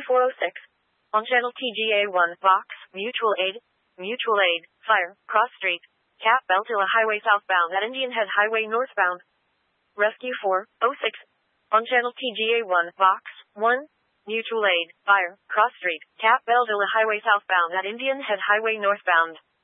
406. On channel TGA1, Vox, Mutual Aid, Fire, Cross Street, Cap Beltilla Highway southbound at Indian Head Highway northbound. Rescue 406. On channel TGA1, Vox, 1, Mutual Aid, Fire, Cross Street, Cap Beltilla Highway southbound at Indian Head Highway northbound.